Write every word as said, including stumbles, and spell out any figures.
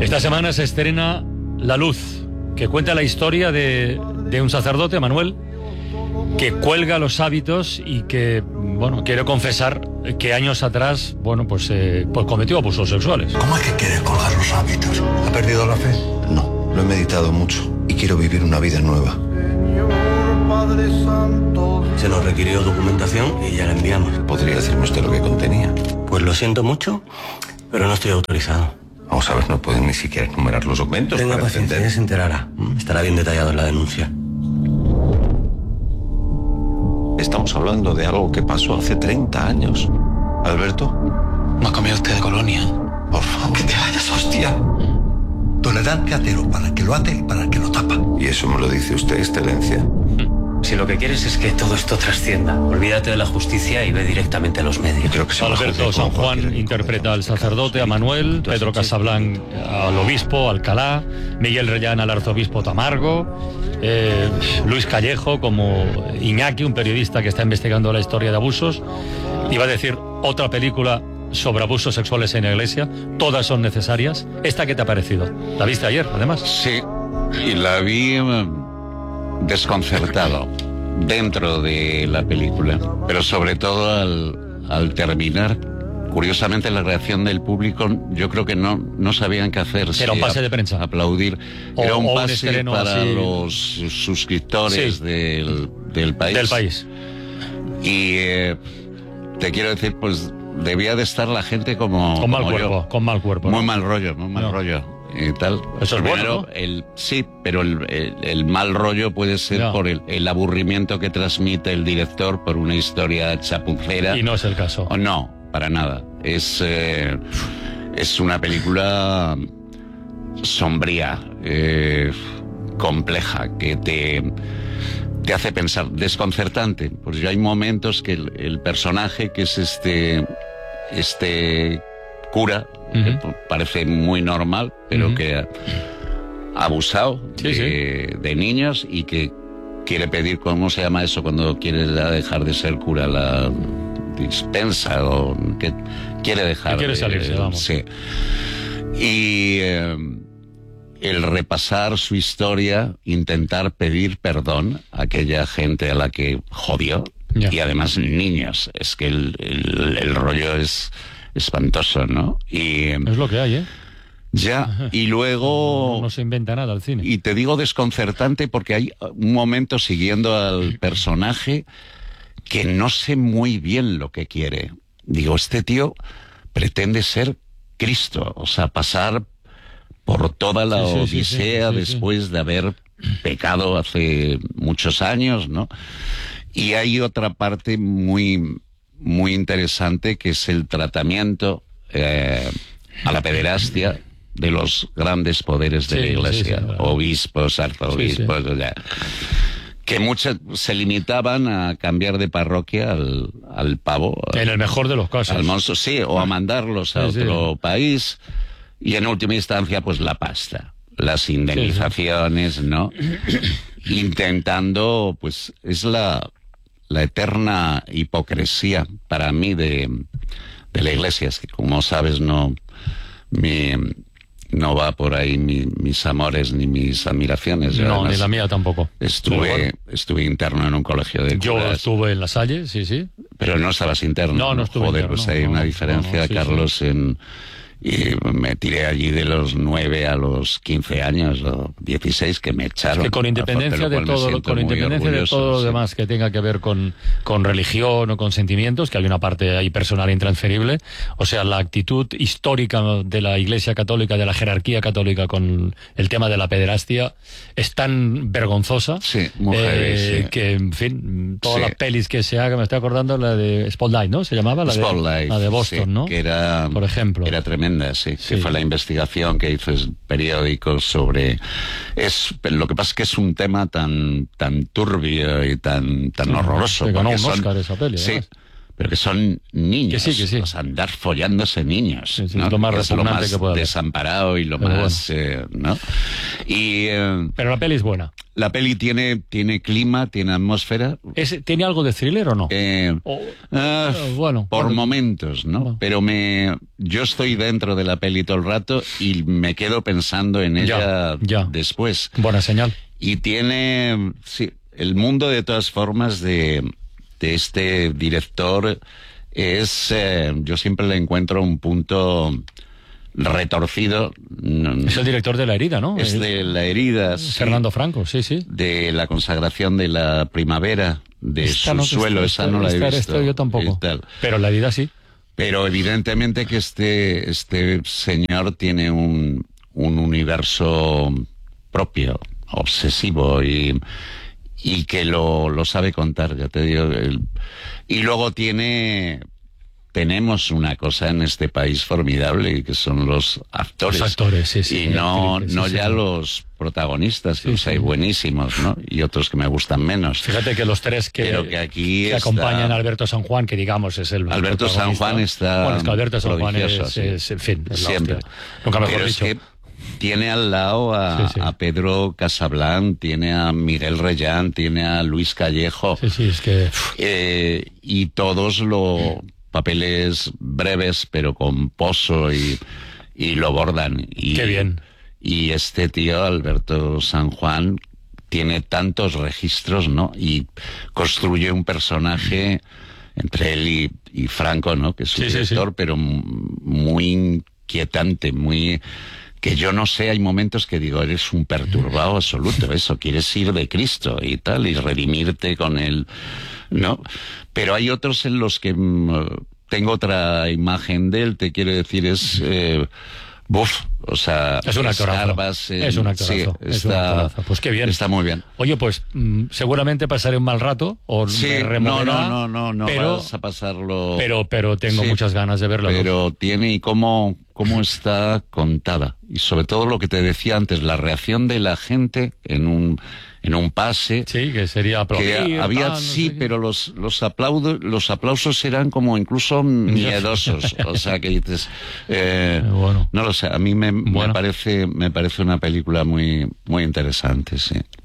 Esta semana se estrena La Luz, que cuenta la historia de, de un sacerdote, Manuel, que cuelga los hábitos y que, bueno, quiere confesar que años atrás, bueno, pues, eh, pues cometió abusos sexuales. ¿Cómo es que quiere colgar los hábitos? ¿Ha perdido la fe? No, lo he meditado mucho y quiero vivir una vida nueva. Se nos requirió documentación y ya la enviamos. ¿Podría decirme usted lo que contenía? Pues lo siento mucho, pero no estoy autorizado. Vamos a ver, no pueden ni siquiera enumerar los documentos. Tenga para paciencia, entender. ya se enterará. Estará bien detallado en la denuncia. Estamos hablando de algo que pasó hace treinta años. Alberto, ¿no ha comido usted de colonia? por favor. Que te vayas, hostia. Tolerancia cero para el que lo hace y para el que lo tapa. ¿Y eso me lo dice usted, excelencia? Si lo que quieres es que todo esto trascienda, olvídate de la justicia y ve directamente a los medios. Creo que se Alberto San Juan interpreta al sacerdote, a Manuel, Pedro Casablanc al obispo, Alcalá, Miguel Reyán al arzobispo Tamargo, eh, Luis Callejo como Iñaki, un periodista que está investigando la historia de abusos. Iba a decir otra película sobre abusos sexuales en la iglesia, todas son necesarias. ¿Esta qué te ha parecido? ¿La viste ayer, además? Sí, y la vi eh, desconcertado dentro de la película, pero sobre todo al, al terminar. Curiosamente, la reacción del público, yo creo que no, no sabían qué hacer. Era un pase de prensa. Aplaudir. O- Era un o un pase estreno para así. los suscriptores Sí. del, del país. Del país. Y eh, te quiero decir, pues debía de estar la gente como. Con mal como yo. cuerpo, con mal cuerpo. Muy ¿no? mal rollo, muy mal No. rollo. Y tal. Eso es Primero, bueno, ¿no? el, sí, pero el, el, el mal rollo puede ser Ya. por el, el aburrimiento que transmite el director por una historia chapucera. Y no es el caso. O no, para nada. Es, eh, es una película sombría, eh, compleja, que te, te hace pensar, desconcertante. Pues ya hay momentos que el, el personaje, que es este, este cura, Ujú. que parece muy normal, pero Ujú. que ha abusado Sí, de, de niños y que quiere pedir, ¿cómo se llama eso? Cuando quiere ya dejar de ser cura, la dispensa, o que quiere dejar. Que quiere de- salirse, vamos. Sí. Y eh, el repasar su historia, intentar pedir perdón a aquella gente a la que jodió, Ya. y además niños. Es que el, el, el rollo es espantoso, ¿no? Y Es lo que hay, ¿eh? ya, y luego... No, no se inventa nada el cine. Y te digo desconcertante porque hay un momento siguiendo al personaje que no sé muy bien lo que quiere. Digo, este tío pretende ser Cristo, o sea, pasar por toda la Sí, sí, sí, odisea sí, sí, sí. después de haber pecado hace muchos años, ¿no? Y hay otra parte muy, muy interesante, que es el tratamiento eh, a la pederastia de los grandes poderes de Sí, la Iglesia, sí, sí, claro. obispos, arzobispos, o sea, que muchos se limitaban a cambiar de parroquia al, al pavo, En el mejor de los casos. al monstruo, sí, o a mandarlos a Sí, sí. otro país, y en última instancia, pues la pasta, las indemnizaciones, ¿no? Intentando, pues, es la, la eterna hipocresía para mí de, de la Iglesia, es que como sabes, no, mi, no va por ahí mi- mis amores ni mis admiraciones. Yo No, además ni la mía tampoco. Estuve, Pero bueno, estuve interno en un colegio de yo curas. estuve en La Salle, sí, sí. Pero no estabas interno. No, no estuve Joder, interno, pues hay no, una no, diferencia, no, no, sí, Carlos, en... Y me tiré allí de los nueve a los quince años, o dieciséis, que me echaron. Que con independencia de todo, lo- con independencia de todo lo demás que tenga que ver con, con religión o con sentimientos, que hay una parte ahí personal intransferible, o sea, la actitud histórica de la Iglesia Católica, de la jerarquía católica con el tema de la pederastia, es tan vergonzosa Sí, muy heavy, sí. que, en fin, todas Sí. las pelis que se hagan, me estoy acordando la de Spotlight, ¿no? Se llamaba la de, Spotlight, la de Boston, sí, ¿no? que era, por ejemplo. Era tremenda, sí, Sí. que fue la investigación que hizo el periódico sobre... Es, lo que pasa es que es un tema tan, tan turbio y tan, tan Sí, horroroso. que ganó porque un son- Oscar esa peli, Sí, además. pero que son niños. Que sí, que sí. O sea, andar follándose niños. Sí, sí, ¿no? es lo más Que es lo repugnante más que puede haber. desamparado y lo Pero más... Eh, ¿no? Y... Eh, Pero la peli es buena. la peli tiene, tiene clima, tiene atmósfera. ¿Es, ¿Tiene algo de thriller o no? Eh, O- ah, eh, bueno, por bueno. momentos, ¿no? Bueno. Pero me, yo estoy dentro de la peli todo el rato y me quedo pensando en ella Ya, ya. después. Buena señal. Y tiene, sí, el mundo de todas formas de, de este director es, eh, yo siempre le encuentro un punto retorcido. Es el director de La herida, ¿no? Es El- de La herida, sí, Fernando Franco, sí, sí. de la consagración de la primavera, de Esta no- Subsuelo, esta- esa no la he esta- visto. esta yo tampoco. y tal. Pero La herida sí. Pero evidentemente que este, este señor tiene un, un universo propio, obsesivo y, y que lo, lo sabe contar, ya te digo. El- y luego tiene, tenemos una cosa en este país formidable, que son los actores. Los actores, sí, sí. Y no, Sí, sí, no sí. ya los protagonistas, que Sí, los sí. hay buenísimos, ¿no? Y otros que me gustan menos. Fíjate que los tres que, Pero que aquí que está- acompañan a Alberto San Juan, que digamos es el Alberto San protagonista. Juan está Bueno, es que Alberto San Juan prodigioso, es, sí. es, en fin, es la Siempre. hostia. Nunca mejor Pero es dicho. que tiene al lado a, Sí, sí. a Pedro Casablanc, tiene a Miguel Reyán, tiene a Luis Callejo, Sí, sí, es que... eh, y todos los papeles breves, pero con pozo y, y lo bordan. Y, Qué bien. Y este tío, Alberto San Juan, tiene tantos registros, ¿no? Y construye un personaje entre él y, y Franco, ¿no? Que es su Sí, sí, director, sí. pero m- muy inquietante, muy... Que yo no sé, hay momentos que digo, eres un perturbado absoluto, eso, quieres ir de Cristo y tal, y redimirte con él, ¿no? Pero hay otros en los que mm, tengo otra imagen de él, te quiero decir, es... Eh, buf, o sea... Es un actorazo. escarbas en- Es un actorazo. sí, Es un está, actorazo. Pues qué bien. Está muy bien. Oye, pues mm, seguramente pasaré un mal rato o Sí, me no, removerá, no, no, no, no pero, vas a pasarlo... pero, pero tengo Sí, muchas ganas de verlo. ¿no? Pero tiene y cómo, cómo está contada. Y sobre todo lo que te decía antes, la reacción de la gente en un, en un pase. Sí, que sería aplaudir, Que había, tal, no sí, sé qué. pero los, los, aplaudos, los aplausos eran como incluso miedosos. O sea, que dices, eh, Bueno. no lo sé, a mí me, Bueno. me parece, me parece una película muy, muy interesante, sí.